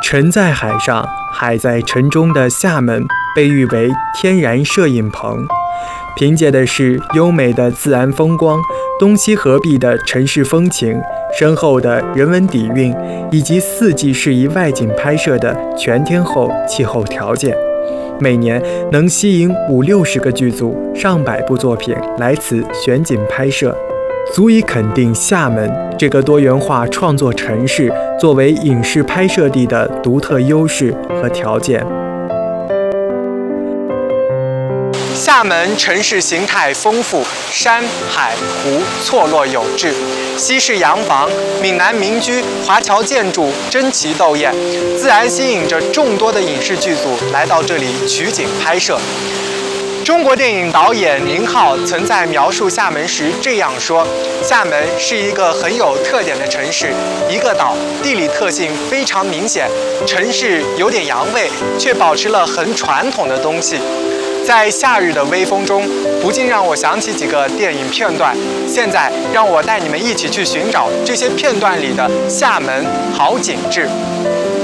沉在海上，海在城中的厦门被誉为天然摄影棚，凭借的是优美的自然风光、东西合璧的城市风情、深厚的人文底蕴，以及四季适宜外景拍摄的全天候气候条件，每年能吸引50-60个剧组、上百部作品来此选景拍摄，足以肯定厦门这个多元化创作城市作为影视拍摄地的独特优势和条件。厦门城市形态丰富，山海湖错落有致，西式洋房、闽南民居、华侨建筑争奇斗艳，自然吸引着众多的影视剧组来到这里取景拍摄。中国电影导演宁浩曾在描述厦门时这样说：厦门是一个很有特点的城市，一个岛，地理特性非常明显，城市有点洋味，却保持了很传统的东西。在夏日的微风中，不禁让我想起几个电影片段。现在让我带你们一起去寻找这些片段里的厦门好景致。